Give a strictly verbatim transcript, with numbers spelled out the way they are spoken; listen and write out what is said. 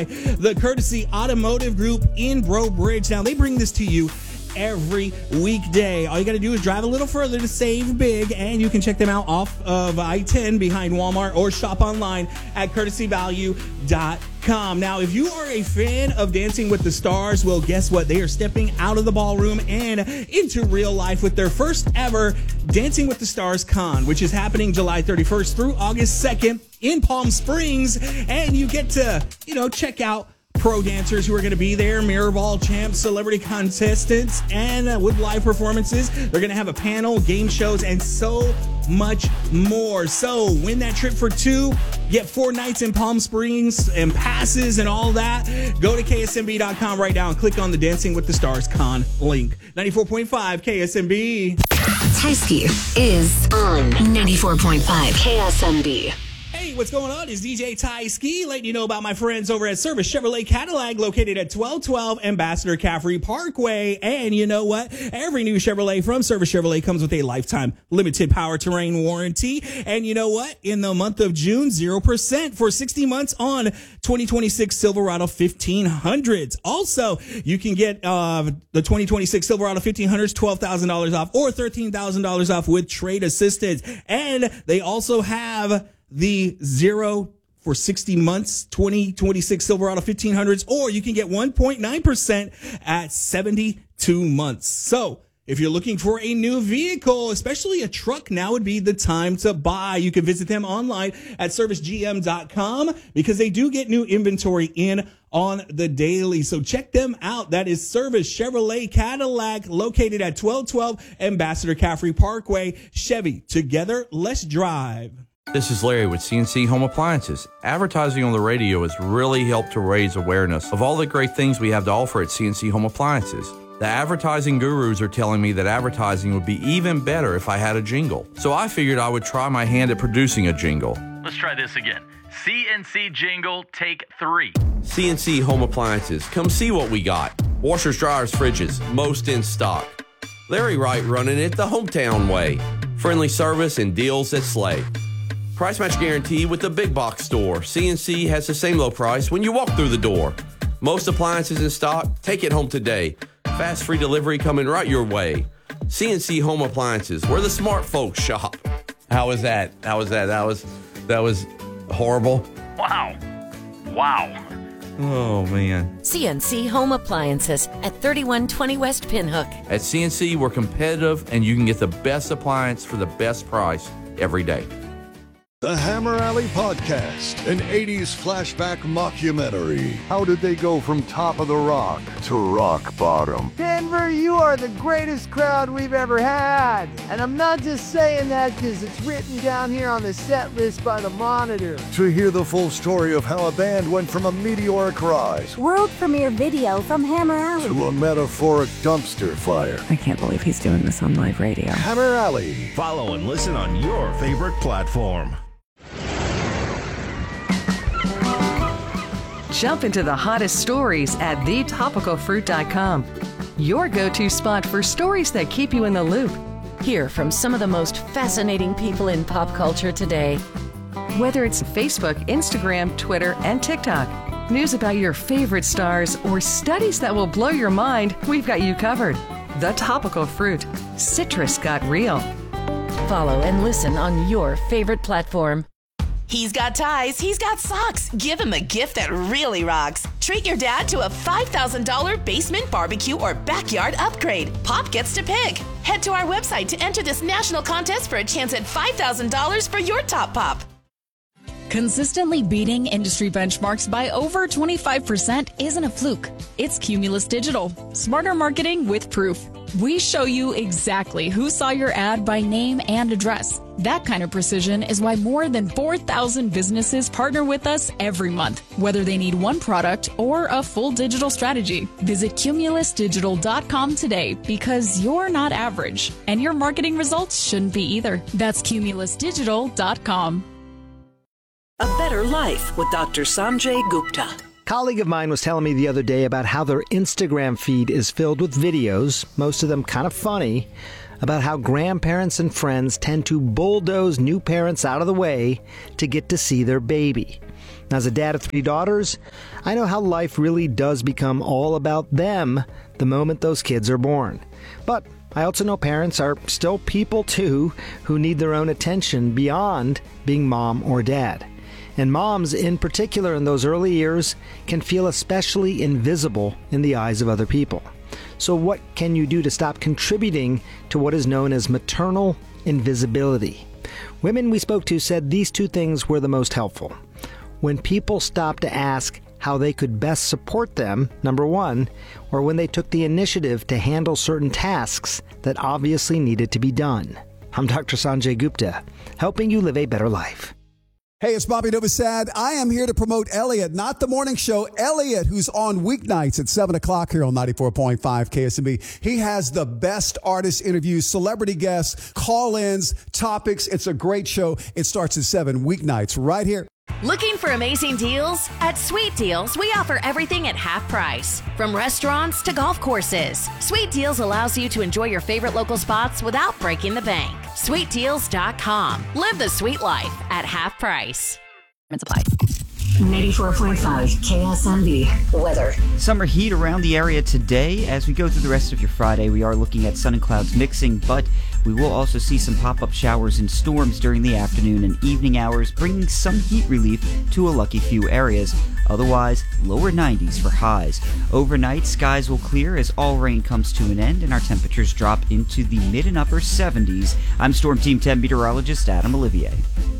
The Courtesy Automotive Group in Breaux Bridge. Now, they bring this to you every weekday. All you got to do is drive a little further to save big, and you can check them out off of I ten behind Walmart or shop online at courtesy value dot com. Now, if you are a fan of Dancing with the Stars, well, guess what? They are stepping out of the ballroom and into real life with their first ever Dancing with the Stars Con, which is happening July thirty-first through August second in Palm Springs. And you get to, you know, check out pro dancers who are going to be there, mirror ball champs, celebrity contestants, and uh, with live performances. They're going to have a panel, game shows, and so much more. So win that trip for two, get four nights in Palm Springs and passes and all that. Go to K S M B dot com right now and click on the Dancing with the Stars Con link. ninety-four point five K S M B. Tysky is on ninety-four point five K S M B. Hey, what's going on? It's D J Tysky letting you know about my friends over at Service Chevrolet Cadillac, located at twelve twelve Ambassador Caffrey Parkway. And you know what? Every new Chevrolet from Service Chevrolet comes with a lifetime limited power terrain warranty. And you know what? In the month of June, zero percent for sixty months on twenty twenty-six Silverado fifteen hundreds. Also, you can get uh, the twenty twenty-six Silverado fifteen hundreds twelve thousand dollars off or thirteen thousand dollars off with trade assistance. And they also have the zero for sixty months, twenty twenty-six Silverado fifteen hundreds, or you can get one point nine percent at seventy-two months. So if you're looking for a new vehicle, especially a truck, now would be the time to buy. You can visit them online at service G M dot com because they do get new inventory in on the daily. So check them out. That is Service Chevrolet Cadillac, located at twelve twelve Ambassador Caffrey Parkway. Chevy, together, let's drive. This is Larry with C N C Home Appliances. Advertising on the radio has really helped to raise awareness of all the great things we have to offer at C N C Home Appliances. The advertising gurus are telling me that advertising would be even better if I had a jingle. So I figured I would try my hand at producing a jingle. Let's try this again. C N C jingle, take three. C N C Home Appliances. Come see what we got. Washers, dryers, fridges, most in stock. Larry Wright running it the hometown way. Friendly service and deals that slay. Price match guarantee with the big box store. C N C has the same low price when you walk through the door. Most appliances in stock. Take it home today. Fast free delivery coming right your way. C N C Home Appliances, where the smart folks shop. How was that? How was that? That was that was horrible. Wow. Wow. Oh, man. C N C Home Appliances at thirty-one twenty West Pinhook. At C N C, we're competitive, and you can get the best appliance for the best price every day. The Hammer Alley Podcast, an eighties flashback mockumentary. How did they go from top of the rock to rock bottom? Denver, you are the greatest crowd we've ever had. And I'm not just saying that because it's written down here on the set list by the Monitor. To hear the full story of how a band went from a meteoric rise world premiere video from Hammer Alley to a metaphoric dumpster fire. I can't believe he's doing this on live radio. Hammer Alley. Follow and listen on your favorite platform. Jump into the hottest stories at the topical fruit dot com. Your go-to spot for stories that keep you in the loop. Hear from some of the most fascinating people in pop culture today. Whether it's Facebook, Instagram, Twitter, and TikTok, news about your favorite stars, or studies that will blow your mind, we've got you covered. The Topical Fruit. Citrus got real. Follow and listen on your favorite platform. He's got ties, he's got socks. Give him a gift that really rocks. Treat your dad to a five thousand dollars basement barbecue or backyard upgrade. Pop gets to pick. Head to our website to enter this national contest for a chance at five thousand dollars for your top pop. Consistently beating industry benchmarks by over twenty-five percent isn't a fluke. It's Cumulus Digital. Smarter marketing with proof. We show you exactly who saw your ad by name and address. That kind of precision is why more than four thousand businesses partner with us every month, whether they need one product or a full digital strategy. Visit cumulus digital dot com today because you're not average, and your marketing results shouldn't be either. That's cumulus digital dot com. A Better Life with Doctor Sanjay Gupta. A colleague of mine was telling me the other day about how their Instagram feed is filled with videos, most of them kind of funny, about how grandparents and friends tend to bulldoze new parents out of the way to get to see their baby. As a dad of three daughters, I know how life really does become all about them the moment those kids are born. But I also know parents are still people too who need their own attention beyond being mom or dad. And moms, in particular in those early years, can feel especially invisible in the eyes of other people. So what can you do to stop contributing to what is known as maternal invisibility? Women we spoke to said these two things were the most helpful. When people stopped to ask how they could best support them, number one, or when they took the initiative to handle certain tasks that obviously needed to be done. I'm Doctor Sanjay Gupta, helping you live a better life. Hey, it's Bobby Novosad. I am here to promote Elliot, not the morning show. Elliot, who's on weeknights at seven o'clock here on ninety-four point five K S M B. He has the best artist interviews, celebrity guests, call-ins, topics. It's a great show. It starts at seven weeknights right here. Looking for amazing deals? At Sweet Deals, we offer everything at half price. From restaurants to golf courses, Sweet Deals allows you to enjoy your favorite local spots without breaking the bank. sweet deals dot com. Live the sweet life at half price. Supply. ninety-four point five K S M B weather. Summer heat around the area today. As we go through the rest of your Friday, we are looking at sun and clouds mixing, but we will also see some pop-up showers and storms during the afternoon and evening hours, bringing some heat relief to a lucky few areas. Otherwise, lower nineties for highs. Overnight, skies will clear as all rain comes to an end and our temperatures drop into the mid and upper seventies. I'm Storm Team ten meteorologist Adam Olivier.